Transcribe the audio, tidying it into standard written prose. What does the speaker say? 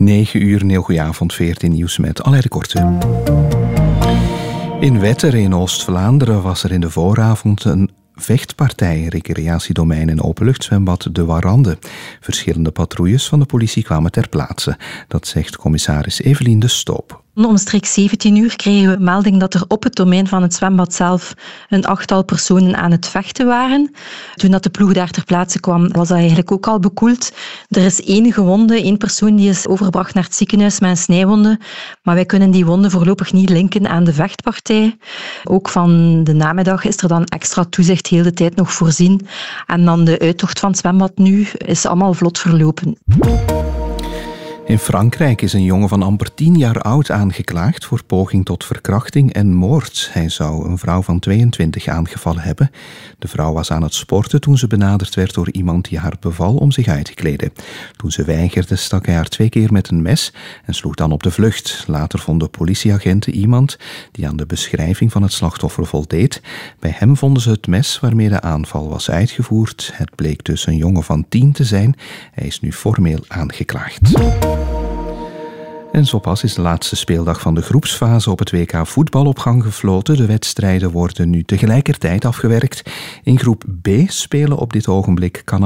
9 uur, heel goedenavond, 14 nieuws met Alain de Korte. In Wetteren in Oost-Vlaanderen was er in de vooravond een vechtpartij, recreatiedomein en openluchtzwembad De Warande. Verschillende patrouilles van de politie kwamen ter plaatse. Dat zegt commissaris Evelien de Stoop. Omstreeks 17 uur kregen we melding dat er op het domein van het zwembad zelf een 8-tal personen aan het vechten waren. Toen dat de ploeg daar ter plaatse kwam, was dat eigenlijk ook al bekoeld. Er is 1 gewonde, 1 persoon die is overgebracht naar het ziekenhuis met een snijwonde. Maar wij kunnen die wonden voorlopig niet linken aan de vechtpartij. Ook van de namiddag is er dan extra toezicht heel de tijd nog voorzien. En dan de uittocht van het zwembad nu is allemaal vlot verlopen. In Frankrijk is een jongen van amper 10 jaar oud aangeklaagd voor poging tot verkrachting en moord. Hij zou een vrouw van 22 aangevallen hebben. De vrouw was aan het sporten toen ze benaderd werd door iemand die haar beval om zich uit te kleden. Toen ze weigerde, stak hij haar 2 keer met een mes en sloeg dan op de vlucht. Later vonden politieagenten iemand die aan de beschrijving van het slachtoffer voldeed. Bij hem vonden ze het mes waarmee de aanval was uitgevoerd. Het bleek dus een jongen van 10 te zijn. Hij is nu formeel aangeklaagd. En zo pas is de laatste speeldag van de groepsfase op het WK voetbal op gang gefloten. De wedstrijden worden nu tegelijkertijd afgewerkt. In groep B spelen op dit ogenblik Canada